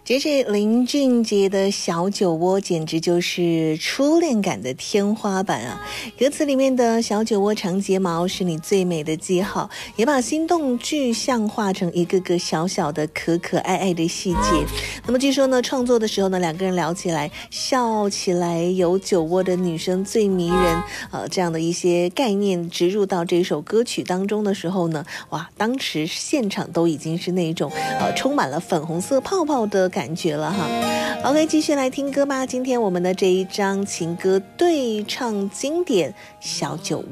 这是林俊杰的小酒窝，简直就是初恋感的天花板啊！歌词里面的小酒窝长睫毛是你最美的记号，也把心动具象化成一个个小小的可可爱爱的细节。那么据说呢，创作的时候呢，两个人聊起来、笑起来，有酒窝的女生最迷人。这样的一些概念植入到这首歌曲当中的时候呢，哇，当时现场都已经是那种充满了粉红色泡泡的感觉了哈。OK， 继续来听歌吧。今天我们的这一张情歌对唱经典小酒窝。